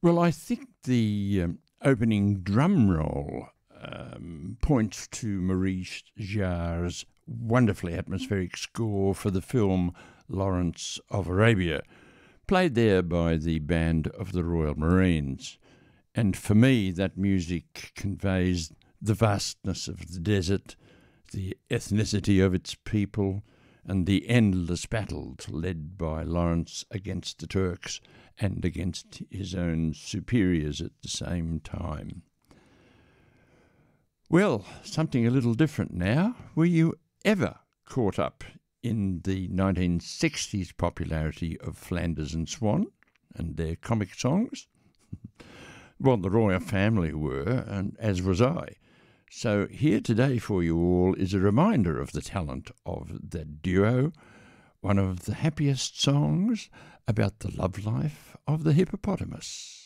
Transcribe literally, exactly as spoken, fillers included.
Well, I think the um, opening drum roll um, points to Maurice Jarre's wonderfully atmospheric score for the film Lawrence of Arabia, played there by the Band of the Royal Marines. And for me, that music conveys the vastness of the desert, the ethnicity of its people, and the endless battles led by Lawrence against the Turks and against his own superiors at the same time. Well, something a little different now. Were you ever caught up in the nineteen sixties popularity of Flanders and Swan and their comic songs? Well, the royal family were, and as was I. So here today for you all is a reminder of the talent of that duo, one of the happiest songs about the love life of the hippopotamus.